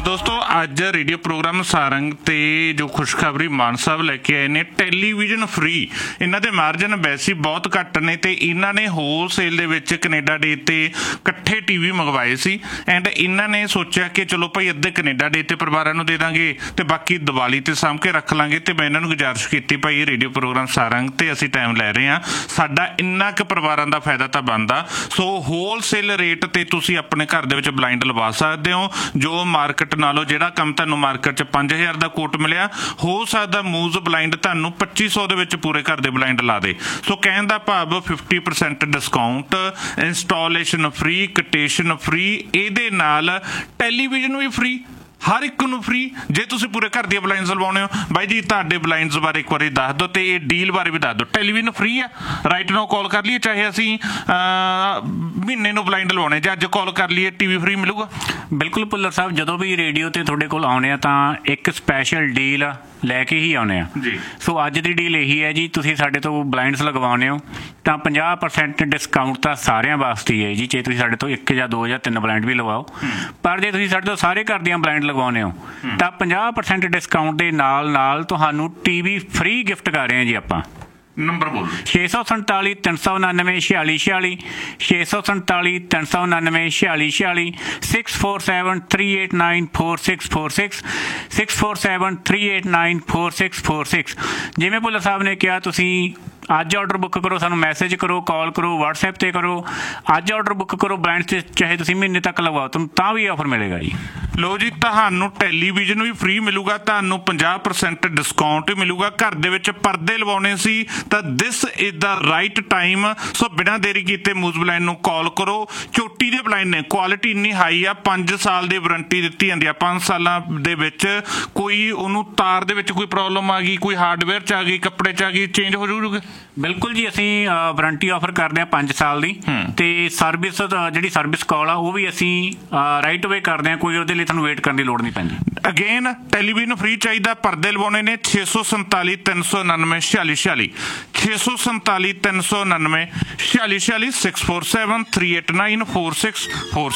ਦੋਸਤੋ ਅੱਜ radio programme Sarang ਤੇ ਜੋ ਖੁਸ਼ਖਬਰੀ ਮਾਨ ਸਾਹਿਬ ਲੈ ਕੇ ਆਏ ਨੇ ਟੈਲੀਵਿਜ਼ਨ ਫ੍ਰੀ। ਇਹਨਾਂ ਦੇ ਮਾਰਜਨ ਵੈਸੇ ਬਹੁਤ ਘੱਟ ਨੇ ਤੇ ਇਹਨਾਂ ਨੇ ਹੋਲਸੇਲ ਦੇ ਵਿੱਚ ਕੈਨੇਡਾ ਡੇ ਤੇ ਇਕੱਠੇ ਟੀਵੀ ਮੰਗਵਾਏ ਸੀ ਐਂਡ ਇਹਨਾਂ ਨੇ ਸੋਚਿਆ ਕਿ ਚਲੋ ਭਾਈ ਅੱਧੇ ਕੈਨੇਡਾ ਡੇ ਤੇ ਪਰਿਵਾਰਾਂ ਨੂੰ ਦੇ ਦਾਂਗੇ ਤੇ ਬਾਕੀ ਦੀਵਾਲੀ ਤੇ ਸਾਂਭ ਕੇ ਰੱਖ ਲਾਂਗੇ। ਤੇ ਮੈਂ ਇਹਨਾਂ ਨੂੰ ਗੁਜ਼ਾਰਿਸ਼ ਕੀਤੀ ਭਾਈ ਰੇਡੀਓ ਪ੍ਰੋਗਰਾਮ ਸਾਰੰਗ ਤੇ ਅਸੀਂ ਟਾਈਮ ਲੈ ਰਹੇ ਹਾਂ, ਸਾਡਾ ਇੰਨਾ ਕੁ ਪਰਿਵਾਰਾਂ ਦਾ ਫਾਇਦਾ ਤਾਂ ਬਣਦਾ। ਸੋ ਹੋਲਸੇਲ ਰੇਟ ਤੇ ਤੁਸੀਂ ਆਪਣੇ ਘਰ ਦੇ ਵਿੱਚ ਬਲਾਈਂਡ ਲਵਾ ਸਕਦੇ ਹੋ। ਜੋ ਮਾਰਕੀਟ ਨਾਲੋਂ ਜਿਹੜਾ ਕੰਮ ਤੁਹਾਨੂੰ ਮਾਰਕੀਟ 'ਚ 5000 ਦਾ ਕੋਟ ਮਿਲਿਆ, ਹੋ ਸਕਦਾ ਮੂਜ਼ ਬਲਾਈਂਡ ਤੁਹਾਨੂੰ 2500 ਦੇ ਵਿੱਚ ਪੂਰੇ ਘਰ ਦੇ ਬਲਾਈਂਡ ਲਾ ਦੇ। ਸੋ ਕਹਿਣ ਦਾ ਭਾਵ 50% ਡਿਸਕਾਊਂਟ, ਇੰਸਟਾਲੇਸ਼ਨ ਫ੍ਰੀ, ਕਟੇਸ਼ਨ ਫ੍ਰੀ, ਇਹਦੇ ਨਾਲ ਟੈਲੀਵਿਜ਼ਨ ਵੀ ਫ੍ਰੀ, ਹਰ ਇੱਕ ਨੂੰ ਫ੍ਰੀ। ਜੇ ਤੁਸੀਂ ਪੂਰੇ ਘਰ ਦੀਆਂ ਬਲਾਈਂਡਸ ਲਵਾਉਣੇ ਹੋ ਬਾਈ ਜੀ, ਤੁਹਾਡੇ ਬਲਾਈਂਡਸ ਬਾਰੇ ਇੱਕ ਵਾਰੀ ਦੱਸ ਦਿਓ ਤੇ ਇਹ ਡੀਲ ਬਾਰੇ ਵੀ ਦੱਸ ਦਿਓ। ਟੈਲੀਵਿਜ਼ਨ ਫ੍ਰੀ ਆ, ਰਾਈਟ ਨਾਓ ਕਾਲ ਕਰ ਲਈਏ, ਚਾਹੇ ਅਸੀਂ ਮਹੀਨੇ ਨੂੰ ਬਲਾਈਂਡ ਲਵਾਉਣੇ ਜਾਂ ਅੱਜ ਕਾਲ ਕਰ ਲਈਏ ਟੀਵੀ ਫ੍ਰੀ ਮਿਲੂਗਾ। ਬਿਲਕੁਲ ਭੁੱਲਰ ਸਾਹਿਬ, ਜਦੋਂ ਵੀ ਰੇਡੀਓ ਤੇ ਤੁਹਾਡੇ ਕੋਲ ਆਉਣੇ ਆ ਤਾਂ ਇੱਕ ਸਪੈਸ਼ਲ ਡੀਲ ਲੈ ਕੇ ਹੀ ਆਉਣੇ ਆ ਜੀ। ਸੋ ਅੱਜ ਦੀ ਡੀਲ ਇਹੀ ਹੈ ਜੀ, ਤੁਸੀਂ ਸਾਡੇ ਤੋਂ ਬਲਾਈਂਡਸ ਲਗਵਾਉਣੇ ਹੋ ਤਾਂ 50% ਡਿਸਕਾਊਂਟ ਤਾਂ ਸਾਰਿਆਂ ਵਾਸਤੇ ਹੀ ਹੈ ਜੀ। ਜੇ ਤੁਸੀਂ ਸਾਡੇ ਤੋਂ 1 ਜਾਂ 2 ਜਾਂ 3 ਬਲਾਈਂਡ ਵੀ ਲਵਾਓ, ਪਰ ਜੇ ਤੁਸੀਂ ਸਾਡੇ ਤੋਂ ਸਾਰੇ ਘਰ ਦੀਆਂ ਬਲਾਈਂਡ ਲਗਵਾਉਣੇ ਹੋ ਤਾਂ 50% ਡਿਸਕਾਊਂਟ ਦੇ ਨਾਲ ਤੁਹਾਨੂੰ ਟੀਵੀ ਫ੍ਰੀ ਗਿਫਟ ਕਰ ਰਹੇ ਹਾਂ ਜੀ ਆਪਾਂ। ਨੰਬਰ ਬੋਲ 647 399 4646, 647 399 4646, 647 389 4646, 647 389 4646। ਜਿਵੇਂ ਭੁੱਲਰ ਸਾਹਿਬ ਨੇ ਕਿਹਾ, ਤੁਸੀਂ ਅੱਜ ਆਰਡਰ ਬੁੱਕ ਕਰੋ, ਸਾਨੂੰ ਮੈਸੇਜ ਕਰੋ, ਕਾਲ ਕਰੋ, WhatsApp ਤੇ ਕਰੋ। ਅੱਜ ਆਰਡਰ ਬੁੱਕ ਕਰੋ ਬ੍ਰਾਂਡ ਤੇ, ਚਾਹੇ ਤੁਸੀਂ ਮਹੀਨੇ ਤੱਕ ਲਗਵਾਓ, ਤੁਹਾਨੂੰ ਤਾਂ ਵੀ ਆਫਰ ਮਿਲੇਗਾ ਜੀ। ਲੋ ਜੀ, ਤੁਹਾਨੂੰ ਟੈਲੀਵਿਜ਼ਨ ਵੀ ਫ੍ਰੀ ਮਿਲੂਗਾ, ਤੁਹਾਨੂੰ 50% ਡਿਸਕਾਊਂਟ ਵੀ ਮਿਲੂਗਾ। ਘਰ ਦੇ ਵਿੱਚ ਪਰਦੇ ਲਵਾਉਣੇ ਸੀ ਤਾਂ this is the right time. ਸੋ ਬਿਨਾਂ ਦੇਰੀ ਕੀਤੇ ਮੂਜ਼ ਬਲਾਈਂਡ ਨੂੰ ਕਾਲ ਕਰੋ। ਚੋਟੀ ਦੇ ਬਲਾਈਂਡ ਨੇ, ਕੁਆਲਿਟੀ ਇੰਨੀ ਹਾਈ ਆ, 5 ਸਾਲ ਦੀ ਵਾਰੰਟੀ ਦਿੱਤੀ ਜਾਂਦੀ ਆ। 5 ਸਾਲਾਂ ਦੇ ਵਿੱਚ ਕੋਈ ਉਹਨੂੰ ਤਾਰ ਦੇ ਵਿੱਚ ਕੋਈ ਪ੍ਰੋਬਲਮ ਆ ਗਈ, ਕੋਈ ਹਾਰਡਵੇਅਰ 'ਚ ਆ ਗਈ, ਕੱਪੜੇ 'ਚ ਆ ਗਈ, ਚੇਂਜ ਹੋ ਜਾਊਗਾ। ਬਿਲਕੁਲ ਜੀ, ਅਸੀਂ ਵਾਰੰਟੀ ਆਫਰ ਕਰਦੇ ਹਾਂ 5 ਸਾਲ ਦੀ ਤੇ ਸਰਵਿਸ ਜਿਹੜੀ ਸਰਵਿਸ ਕਾਲ ਆ ਉਹ ਵੀ ਅਸੀਂ ਰਾਈਟ ਅਵੇ ਕਰਦੇ ਹਾਂ। ਕੋਈ ਉਹਦੇ ਲਈ ਤੁਹਾਨੂੰ ਵੇਟ ਕਰਨ ਦੀ ਲੋੜ ਨਹੀਂ ਪੈਂਦੀ। ਅਗੇਨ ਟੈਲੀਵਿਜ਼ਨ ਫ੍ਰੀ ਚਾਹੀਦਾ, ਪਰਦੇ ਲਵਾਉਣੇ ਨੇ 647 399 4646, 647 399 4646, 647 389 4646।